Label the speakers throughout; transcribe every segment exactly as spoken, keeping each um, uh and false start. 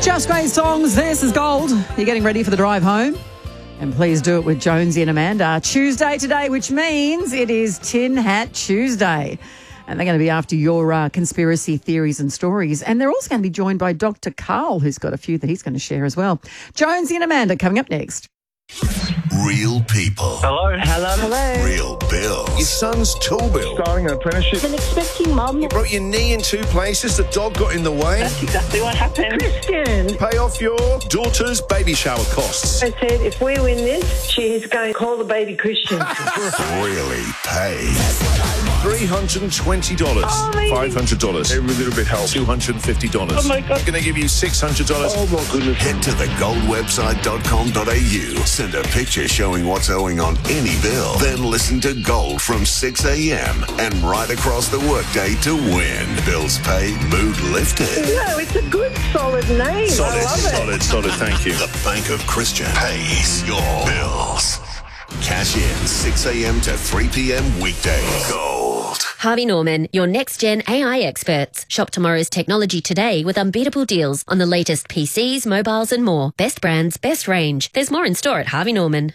Speaker 1: Just great songs. This is Gold. You're getting ready for the drive home. And please do it with Jonesy and Amanda. Tuesday today, which means it is Tin Hat Tuesday. And they're going to be after your uh, conspiracy theories and stories. And they're also going to be joined by Doctor Carl, who's got a few that he's going to share as well. Jonesy and Amanda coming up next.
Speaker 2: Real people.
Speaker 3: Hello.
Speaker 4: Hello. Hello.
Speaker 2: Real bills. Your son's tool bill.
Speaker 3: Starting an apprenticeship.
Speaker 4: An expecting mum.
Speaker 2: You broke your knee in two places. The dog got in the way.
Speaker 4: That's exactly what happened. Christian.
Speaker 2: Pay off your daughter's baby shower costs.
Speaker 5: I said, if we win this, she's going to call the baby Christian.
Speaker 2: Really pay. three hundred twenty dollars.
Speaker 5: Oh, amazing.
Speaker 2: five hundred dollars.
Speaker 3: Every little bit helps.
Speaker 2: two hundred fifty dollars.
Speaker 5: Oh, my God.
Speaker 2: I'm going to give you six hundred dollars.
Speaker 3: Oh, my goodness.
Speaker 2: Head to the gold website dot com dot a u. Send a picture showing what's owing on any bill. Then listen to Gold from six a.m. and right across the workday to win. Bills paid, mood lifted.
Speaker 5: No, it's a good, solid name.
Speaker 2: Solid,
Speaker 5: I love it.
Speaker 2: solid, solid, thank you. The Bank of Christian pays your bills. Cash in six a.m. to three p.m. weekdays. Gold.
Speaker 6: Harvey Norman, your next-gen A I experts. Shop tomorrow's technology today with unbeatable deals on the latest P Cs, mobiles and more. Best brands, best range. There's more in store at Harvey Norman.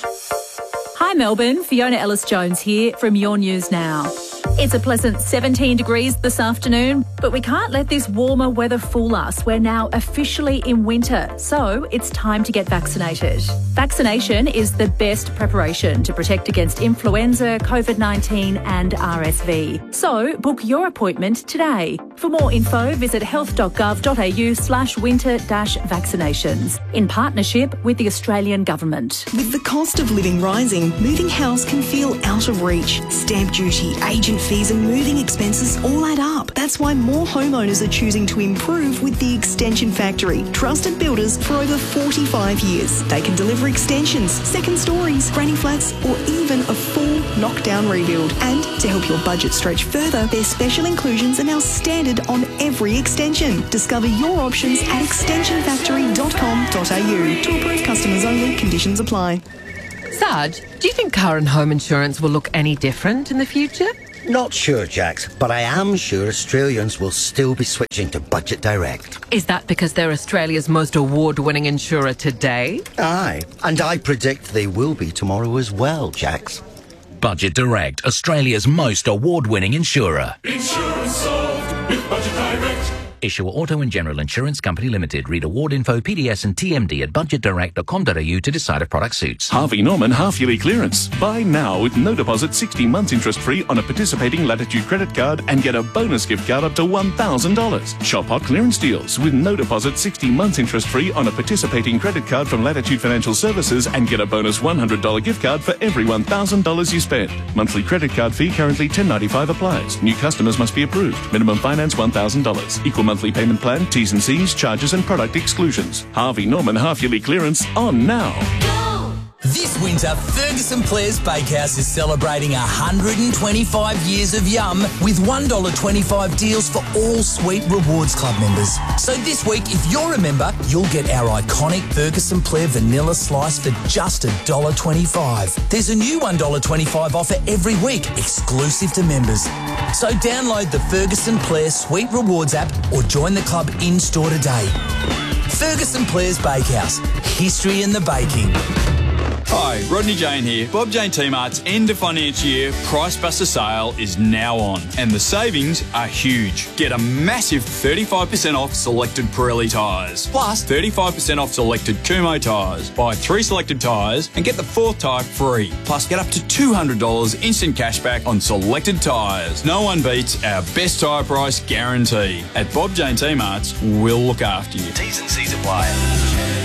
Speaker 7: Hi Melbourne, Fiona Ellis-Jones here from Your News Now. It's a pleasant seventeen degrees this afternoon, but we can't let this warmer weather fool us. We're now officially in winter, so it's time to get vaccinated. Vaccination is the best preparation to protect against influenza, COVID nineteen and R S V. So book your appointment today. For more info, visit health dot gov dot a u slash winter dash vaccinations in partnership with the Australian Government.
Speaker 8: With the cost of living rising, moving house can feel out of reach. Stamp duty, agent fees and moving expenses all add up. That's why more homeowners are choosing to improve with the Extension Factory. Trusted builders for over forty-five years. They can deliver extensions, second stories, granny flats or even a full knockdown rebuild. And to help your budget stretch further, their special inclusions are now standard on every extension. Discover your options at extension factory dot com dot a u. To approved customers only, conditions apply.
Speaker 9: Sarge, do you think car and home insurance will look any different in the future?
Speaker 10: Not sure, Jax, but I am sure Australians will still be switching to Budget Direct.
Speaker 9: Is that because they're Australia's most award-winning insurer today?
Speaker 10: Aye, and I predict they will be tomorrow as well, Jax.
Speaker 11: Budget Direct, Australia's most award-winning insurer.
Speaker 12: Insurance solved with Budget Direct.
Speaker 11: Issuer Auto and General Insurance Company Limited. Read award info, P D S and T M D at budget direct dot com dot a u to decide if product suits.
Speaker 13: Harvey Norman half-yearly clearance. Buy now with no deposit, sixty months interest-free on a participating Latitude credit card and get a bonus gift card up to one thousand dollars. Shop hot clearance deals with no deposit, sixty months interest-free on a participating credit card from Latitude Financial Services and get a bonus one hundred dollars gift card for every one thousand dollars you spend. Monthly credit card fee currently ten ninety-five applies. New customers must be approved. Minimum finance one thousand dollars. Equal monthly payment plan, T's and C's, charges and product exclusions. Harvey Norman half-yearly clearance on now.
Speaker 14: This winter, Ferguson Players Bakehouse is celebrating one hundred twenty-five years of yum with one dollar twenty-five deals for all Sweet Rewards Club members. So this week, if you're a member, you'll get our iconic Ferguson Player Vanilla Slice for just one dollar twenty-five. There's a new one dollar twenty-five offer every week, exclusive to members. So download the Ferguson Player Sweet Rewards app or join the club in-store today. Ferguson Players Bakehouse, history in the baking.
Speaker 15: Hi, Rodney Jane here. Bob Jane T-Mart's end of financial year Price Buster sale is now on and the savings are huge. Get a massive thirty-five percent off selected Pirelli tyres, plus thirty-five percent off selected Kumho tyres. Buy three selected tyres and get the fourth tyre free, plus get up to two hundred dollars instant cashback on selected tyres. No one beats our best tyre price guarantee. At Bob Jane T-Mart's, we'll look after you.
Speaker 11: T's and C's apply.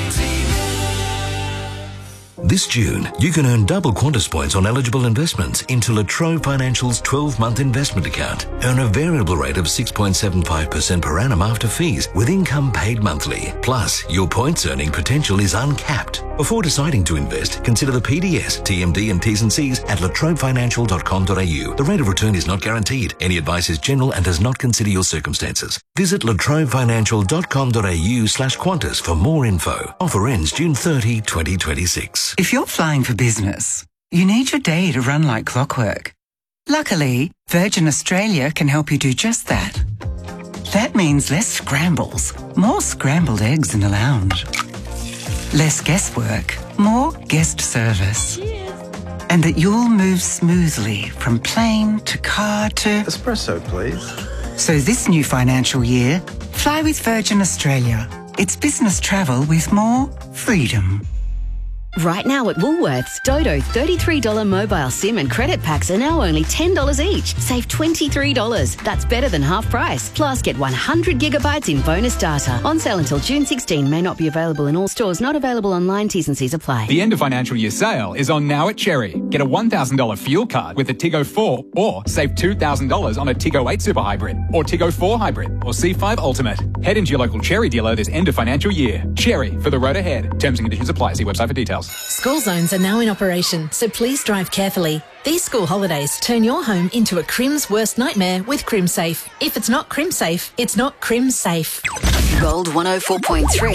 Speaker 11: This June, you can earn double Qantas points on eligible investments into La Trobe Financial's twelve-month investment account. Earn a variable rate of six point seven five percent per annum after fees with income paid monthly. Plus, your points earning potential is uncapped. Before deciding to invest, consider the P D S, T M D and T's and C's at la trobe financial dot com dot a u. The rate of return is not guaranteed. Any advice is general and does not consider your circumstances. Visit la trobe financial dot com dot a u slash Qantas for more info. Offer ends June thirtieth, twenty twenty-six.
Speaker 16: If you're flying for business, you need your day to run like clockwork. Luckily, Virgin Australia can help you do just that. That means less scrambles, more scrambled eggs in the lounge. Less guesswork, more guest service. Cheers. And that you'll move smoothly from plane to car to...
Speaker 3: Espresso, please.
Speaker 16: So this new financial year, fly with Virgin Australia. It's business travel with more freedom.
Speaker 17: Right now at Woolworths, Dodo thirty-three dollars mobile SIM and credit packs are now only ten dollars each. Save twenty-three dollars. That's better than half price. Plus, get one hundred gigabytes in bonus data. On sale until June sixteenth. May not be available in all stores. Not available online. T's and C's apply.
Speaker 18: The end of financial year sale is on now at Cherry. Get a one thousand dollars fuel card with a Tiggo four or save two thousand dollars on a Tiggo eight Super Hybrid or Tiggo four Hybrid or C five Ultimate. Head into your local Cherry dealer this end of financial year. Cherry, for the road ahead. Terms and conditions apply. See website for details.
Speaker 19: School zones are now in operation, so please drive carefully. These school holidays turn your home into a Crim's worst nightmare with CrimSafe. If it's not CrimSafe, it's not CrimSafe.
Speaker 17: Gold one oh four point three.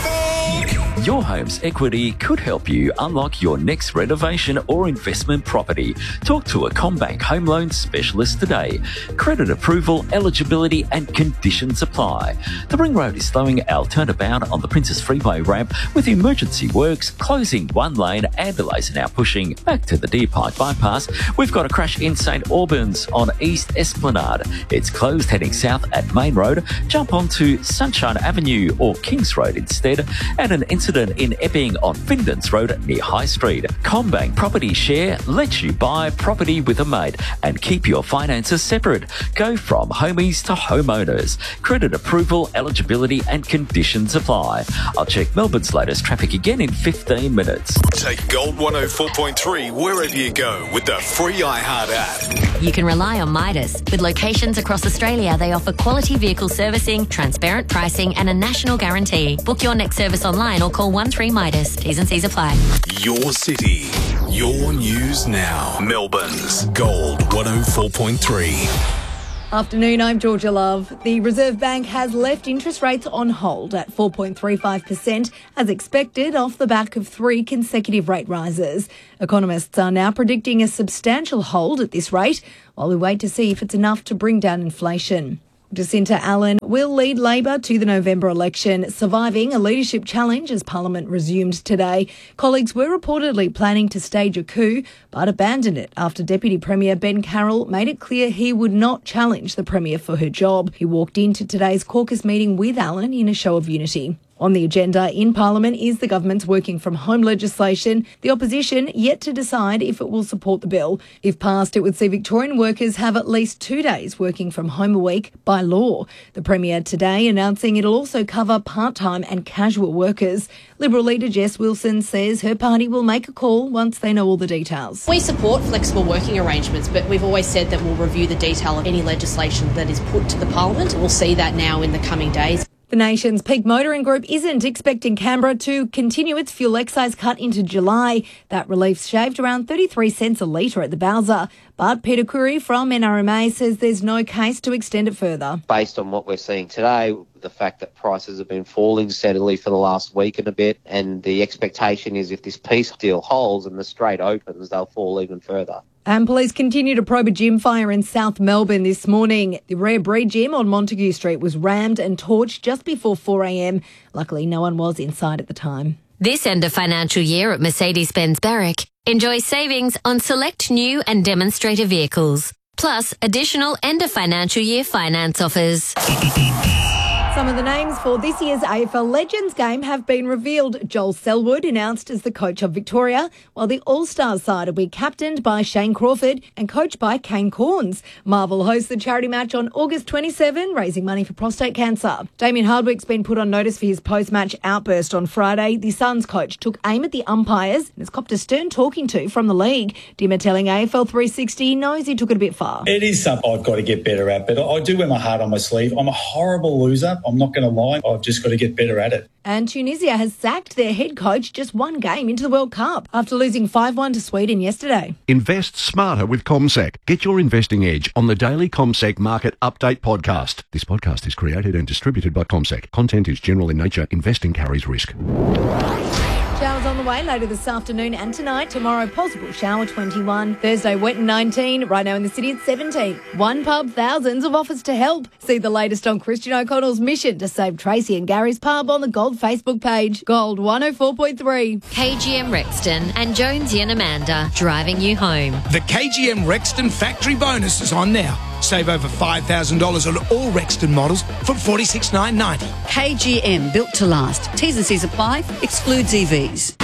Speaker 20: Your home's equity could help you unlock your next renovation or investment property. Talk to a CommBank home loan specialist today. Credit approval, eligibility and conditions apply. The Ring Road is slowing our turnabout on the Princess Freeway ramp with emergency works, closing one lane and delays are now pushing back to the Deer Park bypass. We've got a crash in St Albans on East Esplanade. It's closed heading south at Main Road. Jump onto Sunshine Avenue or Kings Road instead. And an incident in Epping on Findens Road near High Street. CommBank Property Share lets you buy property with a mate and keep your finances separate. Go from homies to homeowners. Credit approval, eligibility and conditions apply. I'll check Melbourne's latest traffic again in fifteen minutes.
Speaker 21: Take Gold one oh four point three wherever you go with the free iHeart app.
Speaker 6: You can rely on Midas. With locations across Australia, they offer quality vehicle servicing, transparent pricing and a national guarantee. Book your next service online or call one three Midas. T's and C's apply.
Speaker 21: Your city, your news now. Melbourne's Gold one oh four point three.
Speaker 22: Afternoon, I'm Georgia Love. The Reserve Bank has left interest rates on hold at four point three five percent as expected off the back of three consecutive rate rises. Economists are now predicting a substantial hold at this rate while we wait to see if it's enough to bring down inflation. Jacinta Allen will lead Labor to the November election, surviving a leadership challenge as Parliament resumed today. Colleagues were reportedly planning to stage a coup, but abandoned it after Deputy Premier Ben Carroll made it clear he would not challenge the Premier for her job. He walked into today's caucus meeting with Allen in a show of unity. On the agenda in Parliament is the government's working from home legislation. The opposition yet to decide if it will support the bill. If passed, it would see Victorian workers have at least two days working from home a week by law. The Premier today announcing it'll also cover part-time and casual workers. Liberal leader Jess Wilson says her party will make a call once they know all the details.
Speaker 23: We support flexible working arrangements, but we've always said that we'll review the detail of any legislation that is put to the Parliament. We'll see that now in the coming days.
Speaker 22: The nation's peak motoring group isn't expecting Canberra to continue its fuel excise cut into July. That relief's shaved around thirty-three cents a litre at the Bowser. But Peter Curry from N R M A says there's no case to extend it further.
Speaker 24: Based on what we're seeing today, the fact that prices have been falling steadily for the last week and a bit, and the expectation is if this peace deal holds and the Strait opens, they'll fall even further.
Speaker 22: And police continue to probe a gym fire in South Melbourne this morning. The Rare Breed gym on Montague Street was rammed and torched just before four a.m. Luckily, no one was inside at the time.
Speaker 6: This end of financial year at Mercedes-Benz Berwick, enjoy savings on select new and demonstrator vehicles, plus additional end of financial year finance offers.
Speaker 22: Some of the names for this year's A F L Legends game have been revealed. Joel Selwood announced as the coach of Victoria, while the All-Stars side will be captained by Shane Crawford and coached by Kane Corns. Marvel hosts the charity match on August twenty-seventh, raising money for prostate cancer. Damien Hardwick's been put on notice for his post-match outburst on Friday. The Suns coach took aim at the umpires and has copped a stern talking to from the league. Dimmer telling A F L three sixty he knows he took it a bit far.
Speaker 25: It is something I've got to get better at, but I do wear my heart on my sleeve. I'm a horrible loser. I'm not going to lie. I've just got to get better at it.
Speaker 22: And Tunisia has sacked their head coach just one game into the World Cup after losing five one to Sweden yesterday.
Speaker 26: Invest smarter with CommSec. Get your investing edge on the daily CommSec Market Update podcast. This podcast is created and distributed by CommSec. Content is general in nature. Investing carries risk.
Speaker 22: showers on the way later this afternoon and tonight. Tomorrow, possible shower twenty-one. Thursday, wet and nineteen. Right now in the city, it's seventeen. One pub, thousands of offers to help. See the latest on Christian O'Connell's mission to save Tracy and Gary's pub on the Gold Facebook page. Gold one oh four point three.
Speaker 6: K G M Rexton and Jonesy and Amanda driving you home.
Speaker 1: The K G M Rexton factory bonus is on now. Save over five thousand dollars on all Rexton models from forty-six thousand nine hundred ninety.
Speaker 2: K G M, built to last. T's and C's apply. Excludes E Vs.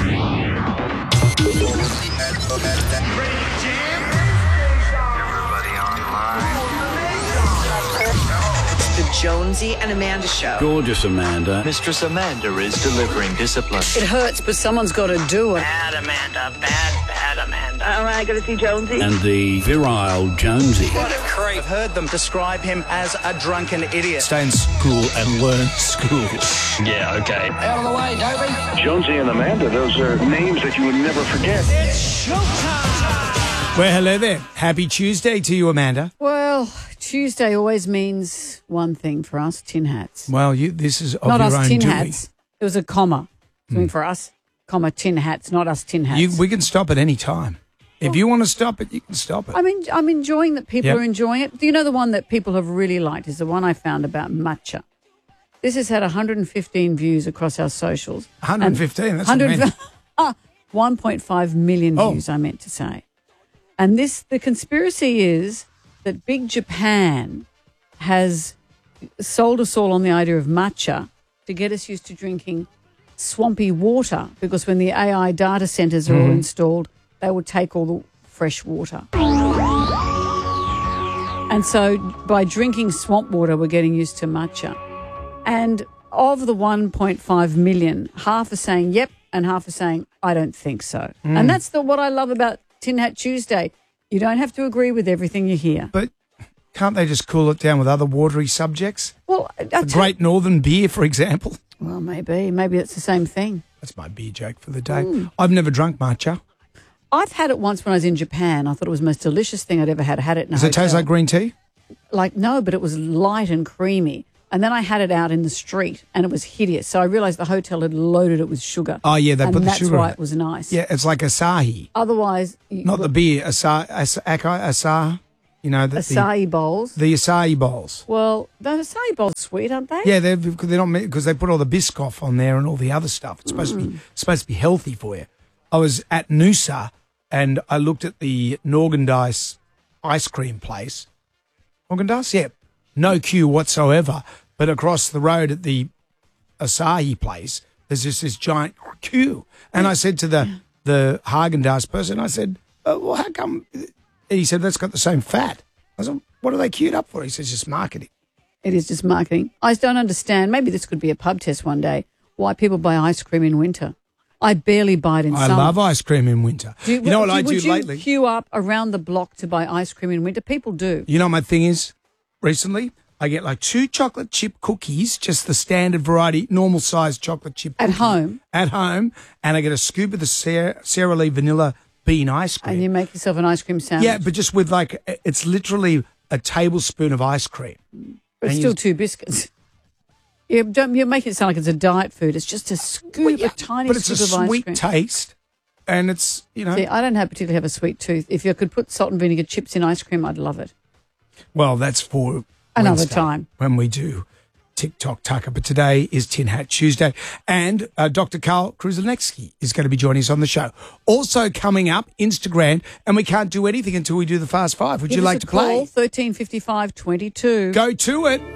Speaker 3: The Jonesy and Amanda Show.
Speaker 4: Gorgeous Amanda.
Speaker 5: Mistress Amanda is delivering discipline.
Speaker 2: It hurts, but someone's got to do it.
Speaker 3: Bad Amanda, bad, bad Amanda. All right, got to see Jonesy.
Speaker 4: And the virile Jonesy.
Speaker 3: What a creep.
Speaker 7: I've heard them describe him as a drunken idiot.
Speaker 1: Stay in school and learn school.
Speaker 5: Yeah, okay.
Speaker 3: Out of the way, Toby.
Speaker 27: Jonesy and Amanda, those are names that you would never forget.
Speaker 3: It's showtime.
Speaker 1: Well, hello there. Happy Tuesday to you, Amanda.
Speaker 2: Well, Tuesday always means one thing for us, tin hats.
Speaker 1: Well, you this is of
Speaker 2: not
Speaker 1: your
Speaker 2: us
Speaker 1: own
Speaker 2: tin
Speaker 1: doing.
Speaker 2: hats. It was a comma. Something mm. for us, comma, tin hats, not us tin hats.
Speaker 1: You, we can stop at any time. If you want to stop it, you can stop it.
Speaker 2: I mean, I'm enjoying that people
Speaker 1: Yep.
Speaker 2: are enjoying it. Do you know the one that people have really liked is the one I found about matcha. This has had one hundred fifteen views across our socials.
Speaker 1: one hundred fifteen, that's
Speaker 2: one hundred
Speaker 1: amazing.
Speaker 2: ah, one point five million
Speaker 1: Oh.
Speaker 2: views, I meant to say. And this, the conspiracy is that Big Japan has sold us all on the idea of matcha to get us used to drinking swampy water, because when the A I data centers are all
Speaker 1: Mhm.
Speaker 2: installed, they will take all the fresh water. And so by drinking swamp water, we're getting used to matcha. And of the one point five million, half are saying yep, and half are saying I don't think so.
Speaker 1: Mm.
Speaker 2: And that's the what I love about Tin Hat Tuesday. You don't have to agree with everything you hear.
Speaker 1: But can't they just cool it down with other watery subjects?
Speaker 2: Well,
Speaker 1: the Great Northern beer, for example.
Speaker 2: Well, maybe. Maybe it's the same thing.
Speaker 1: That's my beer joke for the day.
Speaker 2: Mm.
Speaker 1: I've never drunk matcha.
Speaker 2: I've had it once when I was in Japan. I thought it was the most delicious thing I'd ever had. I had it in a
Speaker 1: Does it taste
Speaker 2: hotel.
Speaker 1: like green tea?
Speaker 2: Like, no, but it was light and creamy. And then I had it out in the street and it was hideous. So I realised the hotel had loaded it with sugar.
Speaker 1: Oh, yeah, they
Speaker 2: and
Speaker 1: put the
Speaker 2: that's
Speaker 1: sugar
Speaker 2: why
Speaker 1: in
Speaker 2: it was nice.
Speaker 1: Yeah, it's like Asahi.
Speaker 2: Otherwise... you-
Speaker 1: Not the beer, Asahi, Asa- Aka- Asa, you know. The,
Speaker 2: Acai bowls.
Speaker 1: The, the Asahi bowls.
Speaker 2: Well, the acai bowls are sweet, aren't they?
Speaker 1: Yeah, they're, they're not because they put all the Biscoff on there and all the other stuff. It's supposed to be supposed to be healthy for you. I was at Noosa and I looked at the Norgandice ice cream place. Norgandice, yeah, no queue whatsoever. But across the road at the Asahi place, there's just this giant queue. And I said to the the Haagen-Dazs person, I said, oh, well, how come? And he said, that's got the same fat. I said, what are they queued up for? He says, just marketing.
Speaker 2: It is just marketing. I just don't understand. Maybe this could be a pub test one day. Why people buy ice cream in winter? I barely buy it in
Speaker 1: I
Speaker 2: summer.
Speaker 1: love ice cream in winter.
Speaker 2: Do
Speaker 1: you know what I do
Speaker 2: would you
Speaker 1: lately?
Speaker 2: queue up around the block to buy ice cream in winter? People do.
Speaker 1: You know what my thing is recently? I get like two chocolate chip cookies, just the standard variety, normal size chocolate chip
Speaker 2: At
Speaker 1: cookie
Speaker 2: home?
Speaker 1: At home. And I get a scoop of the Sara, Sara Lee vanilla bean ice cream.
Speaker 2: And you make yourself an ice cream sandwich.
Speaker 1: Yeah, but just with like, it's literally a tablespoon of ice cream.
Speaker 2: But it's
Speaker 1: And
Speaker 2: still
Speaker 1: you-
Speaker 2: two biscuits. You don't you make it sound like it's a diet food. It's just a scoop, a tiny
Speaker 1: But it's a
Speaker 2: scoop of ice
Speaker 1: sweet
Speaker 2: cream.
Speaker 1: taste. And it's, you know.
Speaker 2: See, I don't have particularly have a sweet tooth. If you could put salt and vinegar chips in ice cream, I'd love it.
Speaker 1: Well, that's for
Speaker 2: Another
Speaker 1: Wednesday
Speaker 2: time.
Speaker 1: when we do TikTok Tucker. But today is Tin Hat Tuesday. And uh, Doctor Carl Kruzanecki is going to be joining us on the show. Also coming up, Instagram. And we can't do anything until we do the Fast Five. Would
Speaker 2: Give
Speaker 1: you
Speaker 2: us
Speaker 1: like
Speaker 2: a
Speaker 1: to
Speaker 2: call,
Speaker 1: play?
Speaker 2: thirteen fifty-five twenty-two.
Speaker 1: Go to it.